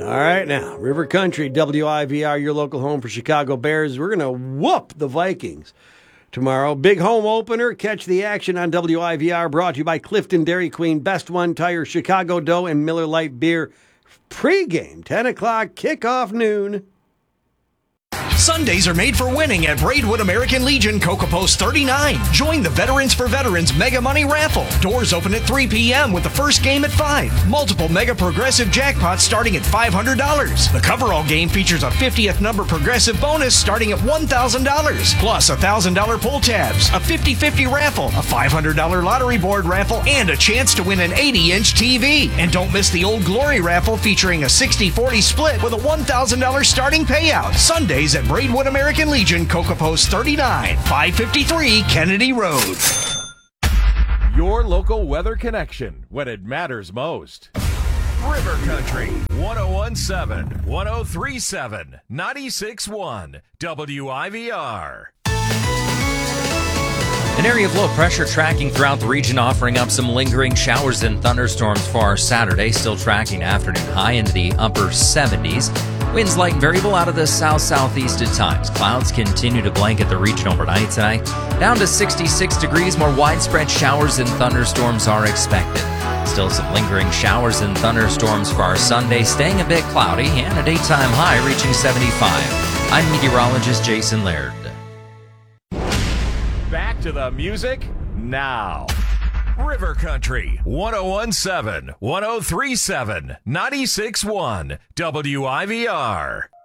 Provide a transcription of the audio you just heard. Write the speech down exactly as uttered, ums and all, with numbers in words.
All right, now, River Country, W I V R, your local home for Chicago Bears. We're going to whoop the Vikings tomorrow. Big home opener. Catch the action on W I V R, brought to you by Clifton Dairy Queen, Best One Tire, Chicago Dough, and Miller Lite Beer. Pre-game, ten o'clock, kickoff noon. Sundays are made for winning at Braidwood American Legion Coca Post thirty-nine. Join the Veterans for Veterans Mega Money Raffle. Doors open at three p.m. with the first game at five. Multiple Mega Progressive jackpots starting at five hundred dollars. The coverall game features a fiftieth number progressive bonus starting at one thousand dollars. Plus one thousand dollars pull tabs, a fifty-fifty raffle, a five hundred dollars lottery board raffle, and a chance to win an eighty-inch T V. And don't miss the Old Glory raffle featuring a sixty forty split with a one thousand dollars starting payout. Sundays at Braidwood American Legion, Coca Post thirty-nine, five fifty-three Kennedy Road. Your local weather connection when it matters most. River Country, one oh one point seven, one oh three point seven, ninety-six point one, W I V R. An area of low pressure tracking throughout the region, offering up some lingering showers and thunderstorms for our Saturday. Still tracking afternoon high into the upper seventies. Winds light and variable out of the south-southeast at times. Clouds continue to blanket the region overnight tonight. Down to sixty-six degrees. More widespread showers and thunderstorms are expected. Still some lingering showers and thunderstorms for our Sunday, staying a bit cloudy and a daytime high reaching seventy-five. I'm meteorologist Jason Laird. Back to the music now. River Country, one oh one point seven, one oh three point seven, ninety-six point one, W I V R.